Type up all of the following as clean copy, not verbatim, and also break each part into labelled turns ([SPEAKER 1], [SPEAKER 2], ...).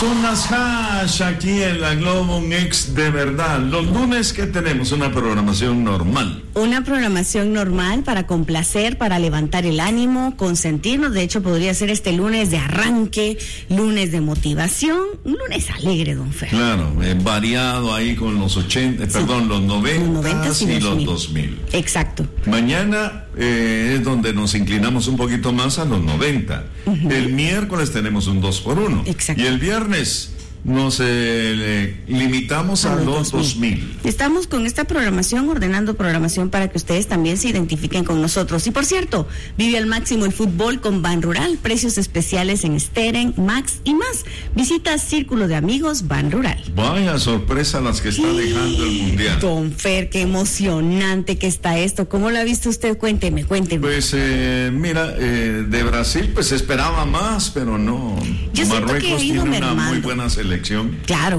[SPEAKER 1] Son las hash aquí en la Globo, un ex de verdad. Los lunes que tenemos una programación normal.
[SPEAKER 2] Una programación normal para complacer, para levantar el ánimo, consentirnos. De hecho, podría ser este lunes de arranque, lunes de motivación, un lunes alegre, don Fer.
[SPEAKER 1] Claro, variado ahí con los 80, perdón, los 90 y los 2000.
[SPEAKER 2] Exacto.
[SPEAKER 1] Mañana es donde nos inclinamos un poquito más a los 90. El miércoles tenemos un 2x1.
[SPEAKER 2] Exacto.
[SPEAKER 1] Y el viernes nos limitamos a los 2000.
[SPEAKER 2] Estamos con esta programación, ordenando programación para que ustedes también se identifiquen con nosotros. Y por cierto, vive al máximo el fútbol con Ban Rural, precios especiales en Steren, Max y más. Visita Círculo de Amigos Ban Rural.
[SPEAKER 1] Vaya sorpresa las que está dejando el Mundial.
[SPEAKER 2] Don Fer, qué emocionante que está esto. ¿Cómo lo ha visto usted? Cuénteme.
[SPEAKER 1] Pues mira, de Brasil pues esperaba más, pero no.
[SPEAKER 2] Yo
[SPEAKER 1] Marruecos tiene una muy buena selección.
[SPEAKER 2] Claro.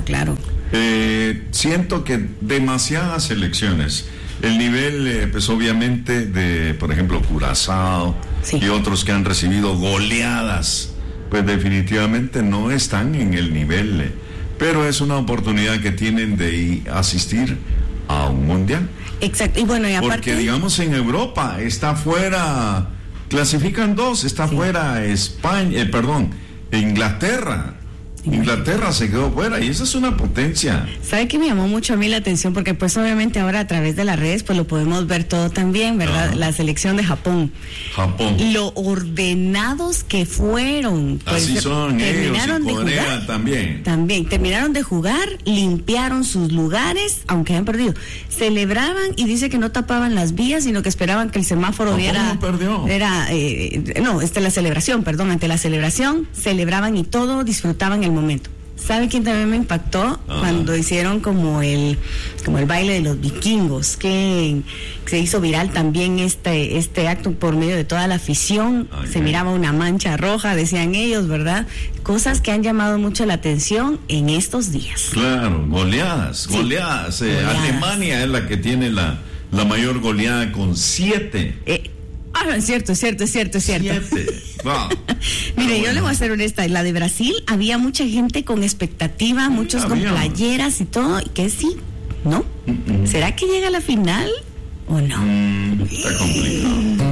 [SPEAKER 1] Siento que demasiadas selecciones. El nivel, pues obviamente, de, por ejemplo, Curazao y otros que han recibido goleadas, pues definitivamente no están en el nivel. Pero es una oportunidad que tienen de asistir a un mundial.
[SPEAKER 2] Exacto. Y bueno, y aparte,
[SPEAKER 1] porque digamos en Europa está fuera, clasifican dos, está fuera España, Inglaterra. Inglaterra se quedó fuera y esa es una potencia.
[SPEAKER 2] ¿Sabe qué me llamó mucho a mí la atención? Porque pues obviamente ahora a través de las redes pues lo podemos ver todo también, ¿verdad? La selección de Japón. Lo ordenados que fueron. Pues,
[SPEAKER 1] así son ellos, y Corea también.
[SPEAKER 2] También, terminaron de jugar, limpiaron sus lugares, aunque hayan perdido. Celebraban y dice que no tapaban las vías, sino que esperaban que el semáforo diera...
[SPEAKER 1] ¿Cómo perdió?
[SPEAKER 2] La celebración, ante la celebración, celebraban y todo, disfrutaban el momento. ¿Sabe quién también me impactó? Cuando hicieron como el baile de los vikingos, que se hizo viral también este acto por medio de toda la afición. Se miraba una mancha roja, decían ellos, ¿verdad? Cosas que han llamado mucho la atención en estos días.
[SPEAKER 1] Claro, goleadas. Alemania es la que tiene la mayor goleada con 7.
[SPEAKER 2] Es cierto.
[SPEAKER 1] 7. Wow.
[SPEAKER 2] Mire, yo le voy a ser honesta, la de Brasil había mucha gente con expectativa, muchos con playeras y todo, y que sí, ¿no? ¿Será que llega a la final o no?
[SPEAKER 1] Está complicado.